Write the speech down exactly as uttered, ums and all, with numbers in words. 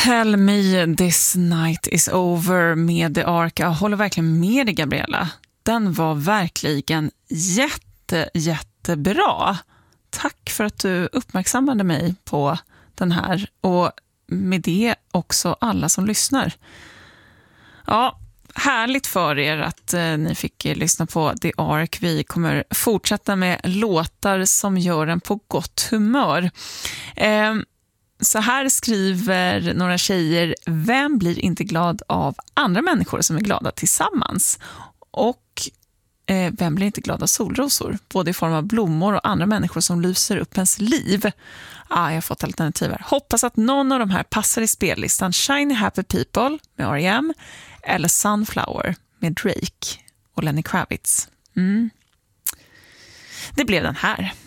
Tell me this night is over med The Ark. Jag håller verkligen med dig, Gabriella. Den var verkligen jätte, jättebra. Tack för att du uppmärksammade mig på den här. Och med det också alla som lyssnar. Ja, härligt för er att eh, ni fick lyssna på The Ark. Vi kommer fortsätta med låtar som gör en på gott humör. Eh, så här skriver några tjejer: vem blir inte glad av andra människor som är glada tillsammans? Och eh, vem blir inte glad av solrosor? Både i form av blommor och andra människor som lyser upp ens liv. Ah, jag har fått alternativ här. Hoppas att någon av de här passar i spellistan. Shiny Happy People med R E M eller Sunflower med Drake och Lenny Kravitz. Mm. Det blev den här.